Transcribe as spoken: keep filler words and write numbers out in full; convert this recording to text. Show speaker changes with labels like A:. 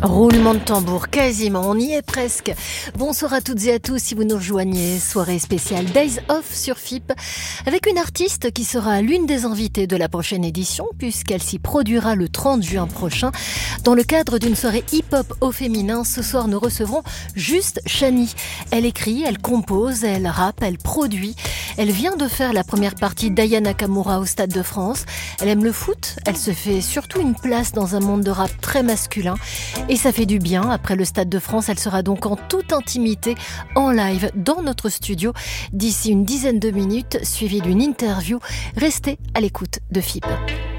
A: Roulement de tambour, quasiment, on y est presque. Bonsoir à toutes et à tous si vous nous rejoignez. Soirée spéciale Days Off sur F I P avec une artiste qui sera l'une des invitées de la prochaine édition puisqu'elle s'y produira le trente juin prochain dans le cadre d'une soirée hip-hop au féminin. Ce soir, nous recevrons Juste Chani. Elle écrit, elle compose, elle rappe, elle produit. Elle vient de faire la première partie d'Aya Nakamura au Stade de France. Elle aime le foot, elle se fait surtout une place dans un monde de rap très masculin. Et ça fait du bien. Après le Stade de France, elle sera donc en toute intimité, en live, dans notre studio, d'ici une dizaine de minutes, suivie d'une interview. Restez à l'écoute de F I P.